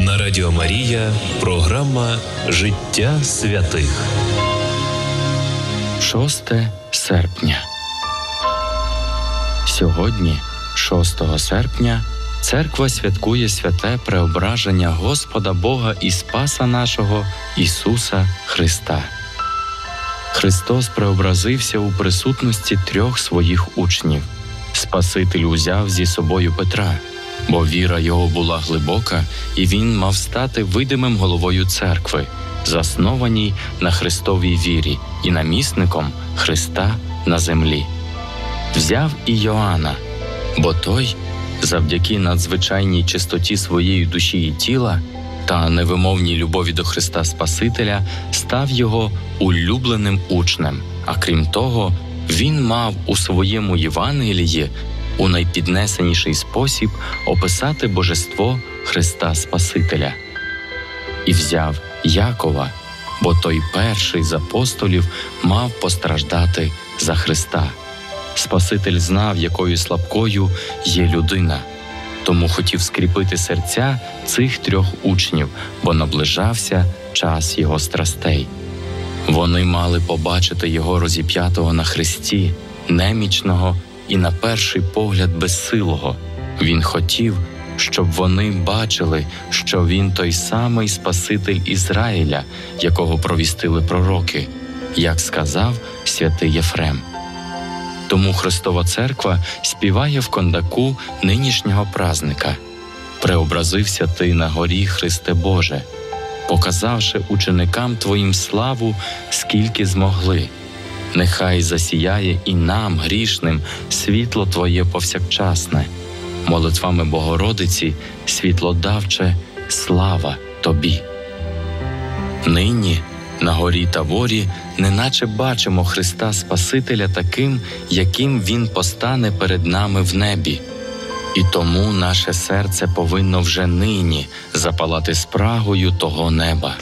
На Радіо Марія програма «Життя святих». 6 серпня. Сьогодні, 6 серпня, Церква святкує святе преображення Господа Бога і Спаса нашого Ісуса Христа. Христос преобразився у присутності 3 своїх учнів. Спаситель узяв зі собою Петра, бо віра його була глибока, і він мав стати видимим головою церкви, заснованій на Христовій вірі і намісником Христа на землі. Взяв і Йоанна, бо той, завдяки надзвичайній чистоті своєї душі і тіла та невимовній любові до Христа Спасителя, став його улюбленим учнем. А крім того, він мав у своєму Євангелії у найпіднесеніший спосіб описати божество Христа Спасителя. І взяв Якова, бо той перший з апостолів мав постраждати за Христа. Спаситель знав, якою слабкою є людина, тому хотів скріпити серця цих 3 учнів, бо наближався час його страстей. Вони мали побачити його розіп'ятого на хресті, немічного і на перший погляд безсилого. Він хотів, щоб вони бачили, що він той самий Спаситель Ізраїля, якого провістили пророки, як сказав святий Єфрем. Тому Христова Церква співає в кондаку нинішнього празника: «Преобразився ти на горі, Христе Боже, показавши ученикам Твоїм славу, скільки змогли. Нехай засіяє і нам, грішним, світло Твоє повсякчасне. Молитвами Богородиці, світлодавче, слава Тобі». Нині на горі Таворі неначе бачимо Христа Спасителя таким, яким Він постане перед нами в небі. І тому наше серце повинно вже нині запалати спрагою того неба.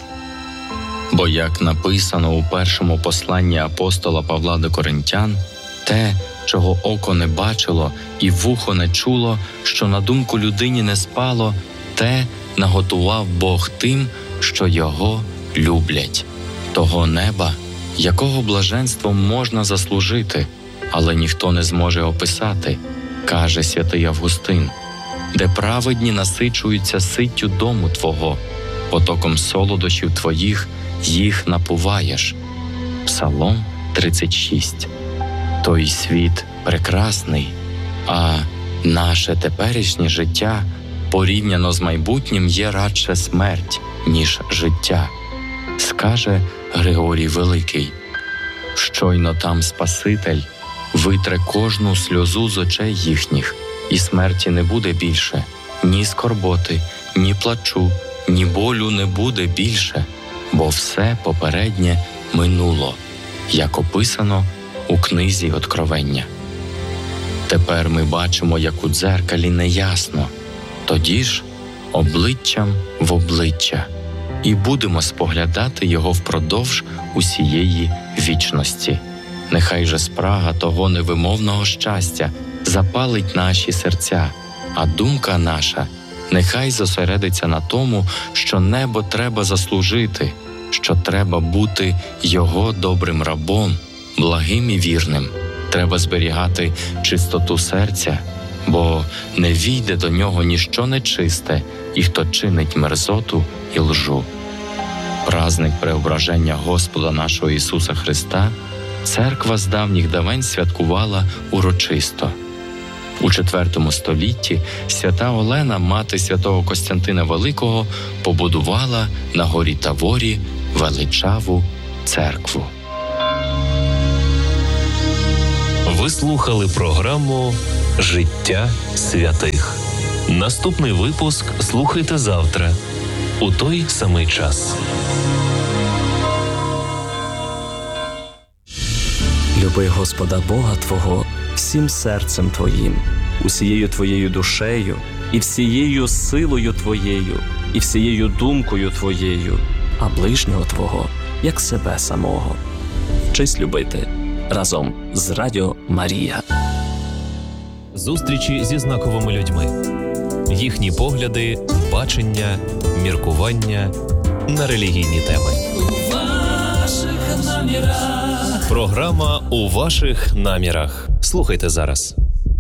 Бо, як написано у першому посланні апостола Павла до Коринтян, те, чого око не бачило і вухо не чуло, що на думку людині не спало, те наготував Бог тим, що Його люблять. Того неба, якого блаженством можна заслужити, але ніхто не зможе описати, каже святий Августин, де праведні насичуються ситтю дому Твого, потоком солодощів Твоїх їх напуваєш. Псалом 36. Той світ прекрасний, а наше теперішнє життя порівняно з майбутнім є радше смерть, ніж життя. Скаже Григорій Великий: «Щойно там Спаситель витре кожну сльозу з очей їхніх, і смерті не буде більше, ні скорботи, ні плачу, ні болю не буде більше, бо все попереднє минуло», як описано у книзі Откровення. Тепер ми бачимо, як у дзеркалі неясно, тоді ж обличчям в обличчя, і будемо споглядати Його впродовж усієї вічності. Нехай же спрага того невимовного щастя запалить наші серця, а думка наша нехай зосередиться на тому, що небо треба заслужити, що треба бути Його добрим рабом, благим і вірним. Треба зберігати чистоту серця, бо не війде до нього ніщо нечисте, і хто чинить мерзоту і лжу. Праздник преображення Господа нашого Ісуса Христа Церква з давніх давен святкувала урочисто. У IV столітті свята Олена, мати святого Костянтина Великого, побудувала на горі Таворі величаву церкву. Ви слухали програму «Життя святих». Наступний випуск слухайте завтра, у той самий час. Люби Господа Бога твого всім серцем твоїм, усією твоєю душею, і всією силою твоєю, і всією думкою твоєю, а ближнього твого, як себе самого. Вчись любити разом з Радіо Марія. Зустрічі зі знаковими людьми. їхні погляди, бачення, міркування на релігійні теми. Програма «У ваших намірах». Слухайте зараз.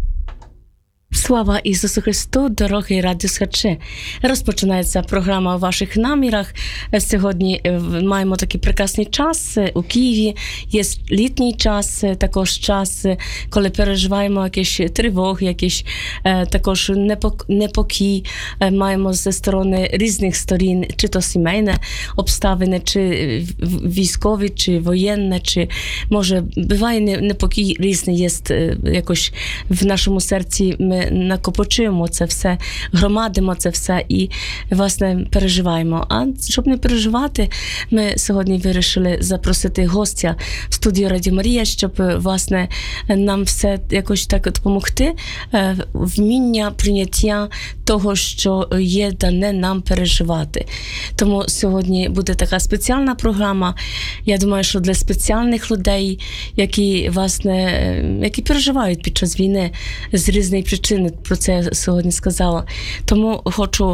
Слава Ісусу Христу, дорогі радіослухачі! Розпочинається програма «У ваших намірах». Сьогодні маємо такий прекрасний час у Києві. Є літній час, також час, коли переживаємо якісь тривоги, якісь також непокій. Маємо зі сторони різних сторін, чи то сімейні обставини, чи військові, чи воєнне, чи може буває непокій різний є якось в нашому серці. Ми накопичуємо це все, громадимо це все і, власне, переживаємо. А щоб не переживати, ми сьогодні вирішили запросити гостя в студію Радіо Марія, щоб, власне, нам все якось так допомогти, вміння прийняття того, що є дане нам переживати. Тому сьогодні буде така спеціальна програма. Я думаю, що для спеціальних людей, які, власне, які переживають під час війни з різних причин, про це я сьогодні сказала. Тому хочу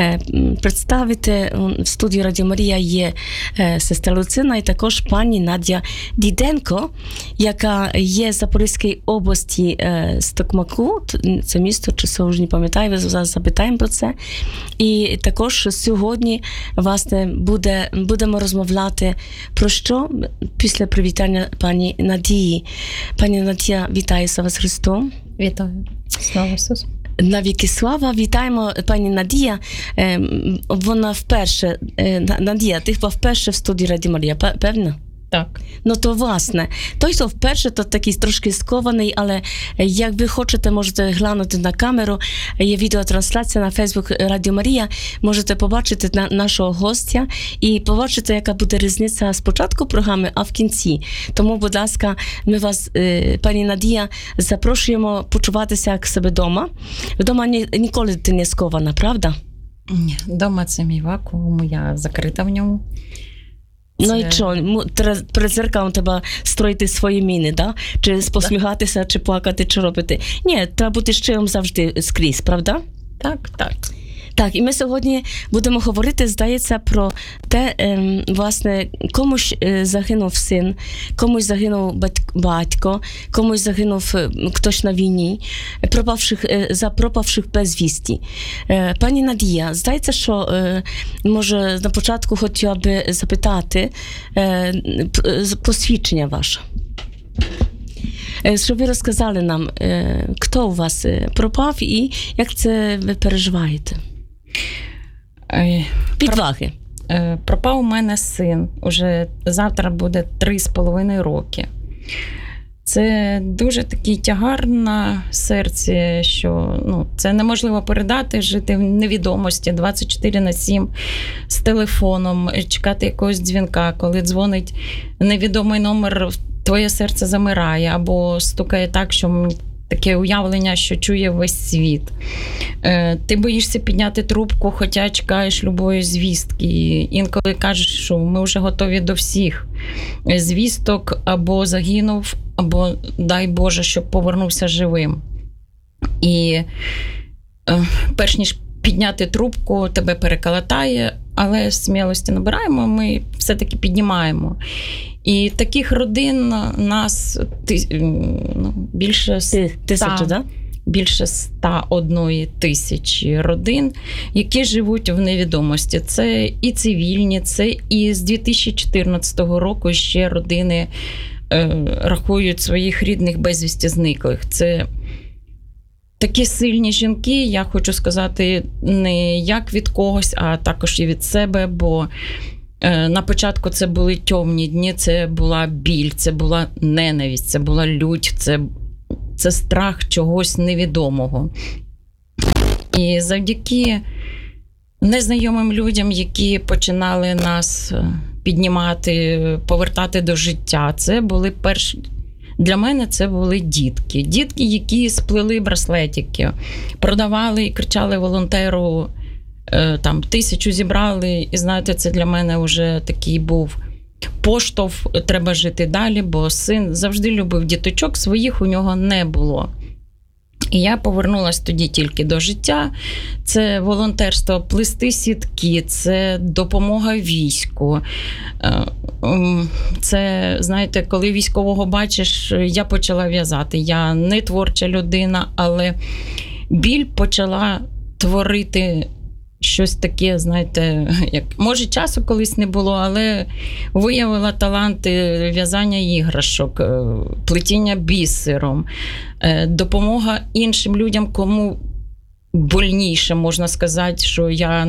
представити, в студії Радіо Марія є сестра Люцина і також пані Надія Діденко, яка є з Запорізької області, з Токмаку, це місто, чи сьогодні не пам'ятаю, зараз запитаємо про це. І також сьогодні, власне, будемо розмовляти про що після привітання пані Надії. Пані Надія, вітаю вас Христом. Вітаю. Слава Ісусу. Навіки слава. Вітаємо, пані Надія. Вона вперше, Надія, ти вперше в студії Радіо Марія, певно? Так. Ну то, власне, той, хто вперше, то такий трошки скований, але як ви хочете, можете глянути на камеру, є відеотрансляція на Facebook Радіо Марія, можете побачити нашого гостя і побачити, яка буде різниця з початку програми, а в кінці. Тому, будь ласка, ми вас, пані Надія, запрошуємо почуватися як себе вдома. Вдома ніколи ти не скована, правда? Ні, вдома це мій вакуум, я закрита в ньому. Ну і що, перед зеркалом треба строїти свої міни, да? Чи посміхатися, чи плакати, чи робити. Ні, треба бути щирим завжди скрізь, правда? Так, так. Так, і ми сьогодні будемо говорити, здається, про те, власне, комусь загинув син, комусь загинув батько, комусь загинув хтось на війні, пропавших безвісті. Пані Надія, здається, що, може, на початку хотіла би запитати посвідчення ваше. Щоб ви розказали нам, хто у вас пропав і як це ви переживаєте? Підваги. Пропав у мене син. Уже завтра буде 3,5 роки. Це дуже такий тягар на серці, що це неможливо передати, жити в невідомості 24/7 з телефоном, чекати якогось дзвінка, коли дзвонить невідомий номер, твоє серце замирає або стукає так, що таке уявлення, що чує весь світ. Ти боїшся підняти трубку, хоча чекаєш любої звістки. Інколи кажеш, що ми вже готові до всіх звісток, або загинув, або, дай Боже, щоб повернувся живим. І перш ніж підняти трубку, тебе переколотає, але смілості набираємо, ми все-таки піднімаємо. І таких родин нас більше 1000, да? Більше 101 тисячі родин, які живуть в невідомості. Це і цивільні, це і з 2014 року ще родини рахують своїх рідних безвісті зниклих. Це такі сильні жінки, я хочу сказати, не як від когось, а також і від себе, бо на початку це були темні дні, це була біль, це була ненависть, це була лють, це страх чогось невідомого. І завдяки незнайомим людям, які починали нас піднімати, повертати до життя, це були для мене це були дітки. Дітки, які сплели браслетики, продавали і кричали волонтеру, там 1000 зібрали, і знаєте, це для мене вже такий був поштовх, треба жити далі, бо син завжди любив діточок, своїх у нього не було. І я повернулась тоді тільки до життя. Це волонтерство, плести сітки, це допомога війську. Це, знаєте, коли військового бачиш, я почала в'язати. Я не творча людина, але біль почала творити щось таке, знаєте, як може часу колись не було, але виявила таланти в'язання іграшок, плетіння бісером, допомога іншим людям, кому больніше, можна сказати, що я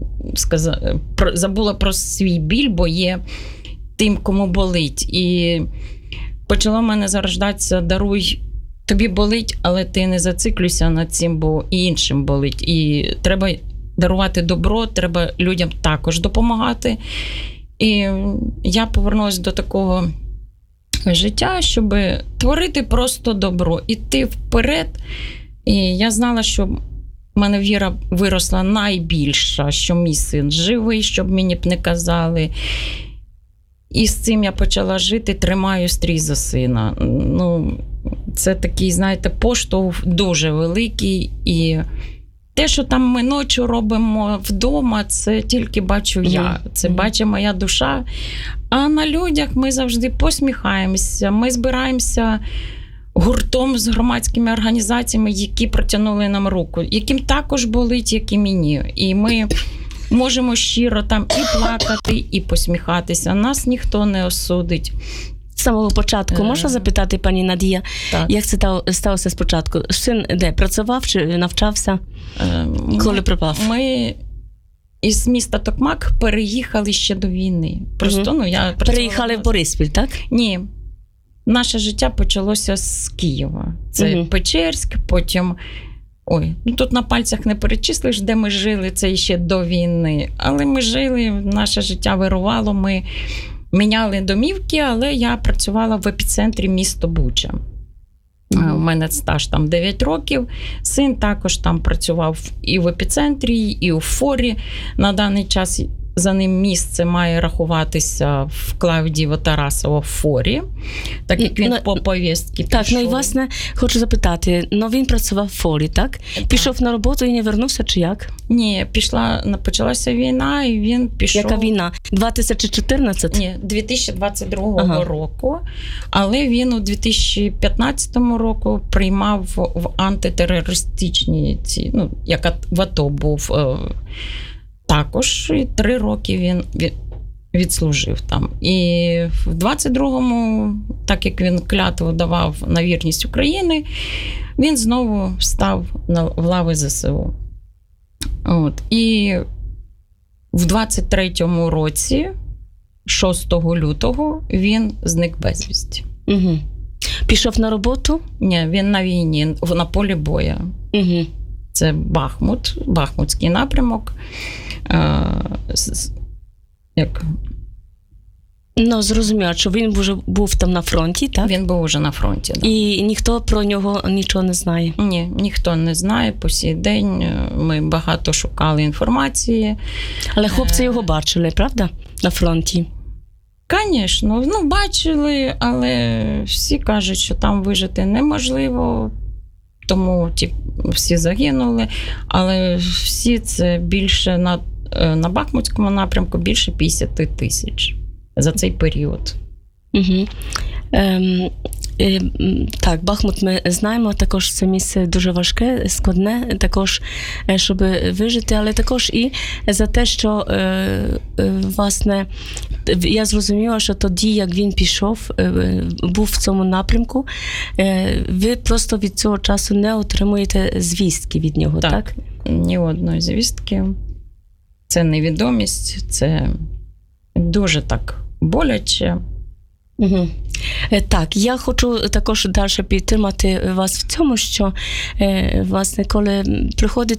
забула про свій біль, бо є тим, кому болить. І почало в мене зарождатися: даруй, тобі болить, але ти не зациклюйся над цим, бо і іншим болить. І треба дарувати добро, треба людям також допомагати. І я повернулася до такого життя, щоб творити просто добро, іти вперед. І я знала, що в мене віра виросла найбільша, що мій син живий, щоб мені б не казали. І з цим я почала жити, тримаю стрій за сина. Ну, це такий, знаєте, поштовх дуже великий. І те, що там ми ночі робимо вдома, це тільки бачу я. Це бачить моя душа. А на людях ми завжди посміхаємося. Ми збираємося гуртом з громадськими організаціями, які протягнули нам руку, яким також болить, як і мені. І ми можемо щиро там і плакати, і посміхатися. Нас ніхто не осудить. З самого початку можна запитати, пані Надія, Так. як це сталося спочатку? Син де, працював чи навчався? Коли пропав? Ми із міста Токмак переїхали ще до війни. Просто, я Переїхали в Бориспіль, так? Ні. Наше життя почалося з Києва. Це Печерськ, потім... тут на пальцях не перечислиш, де ми жили, це ще до війни. Але ми жили, наше життя вирувало, ми міняли домівки, але я працювала в епіцентрі міста Буча. У мене стаж там 9 років. Син також там працював і в епіцентрі, і у Форі. На даний час за ним місце має рахуватися в Клавдієво-Тарасово в Форі, так як він по повістці пішов. Так, і власне, хочу запитати, він працював в Форі, так? Пішов на роботу і не вернувся, чи як? Ні, почалася війна, і він пішов... Яка війна? 2014? Ні, 2022 року. Але він у 2015 року приймав в антитерористичні як в АТО був. Також 3 роки він відслужив там. І в 22-му, так як він клятву давав на вірність України, він знову став в лави ЗСУ. І в 23-му році, 6 лютого, він зник безвісті. Угу. Пішов на роботу? Ні, він на війні, на полі бою. Угу. Це Бахмутський напрямок. Зрозуміло, що він вже був там на фронті, так? Він був уже на фронті. Да. І ніхто про нього нічого не знає? Ні, ніхто не знає по сей день. Ми багато шукали інформації. Але хлопці його бачили, правда? На фронті? Звісно, бачили, але всі кажуть, що там вижити неможливо. Тому всі загинули, але всі це більше на Бахмутському напрямку більше 50 тисяч за цей період. Угу. Так, Бахмут ми знаємо, також це місце дуже важке, складне, також, щоб вижити, але також і за те, що, власне, я зрозуміла, що тоді, як він пішов, був в цьому напрямку, ви просто від цього часу не отримуєте звістки від нього, так? Ні одної звістки. Це невідомість, це дуже так боляче. Угу. Так, я хочу також далі підтримати вас в цьому, що, власне, коли приходить